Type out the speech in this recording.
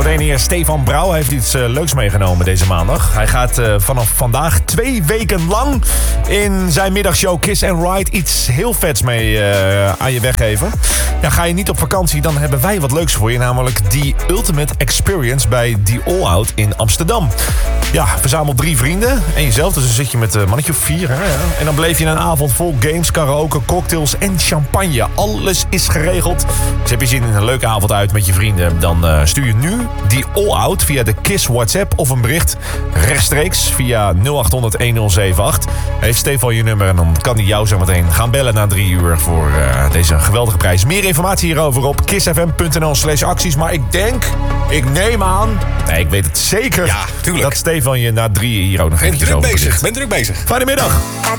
trainer Stefan Brouw heeft iets leuks meegenomen deze maandag. Hij gaat vanaf vandaag 2 weken lang in zijn middagshow Kiss and Ride iets heel vets mee aan je weggeven. Ja, ga je niet op vakantie, dan hebben wij wat leuks voor je. Namelijk die Ultimate Experience bij The All Out in Amsterdam. Ja, verzamel 3 vrienden en jezelf. Dus dan zit je met een mannetje of 4. Hè, ja. En dan beleef je een avond vol games, karaoke, cocktails en champagne. Alles is geregeld. Dus heb je zin in een leuke avond uit met je vrienden. Dan stuur je nu die All Out via de KISS WhatsApp of een bericht rechtstreeks via 0800 1078. Heeft Stefan je nummer en dan kan hij jou zo meteen gaan bellen na 3 uur voor deze geweldige prijs. Meer informatie hierover op kissfm.nl/acties. Maar ik neem aan, nee, ik weet het zeker, ja, tuurlijk, dat Stefan je na 3 hier ook nog ben eventjes over druk bezig. Fijne middag.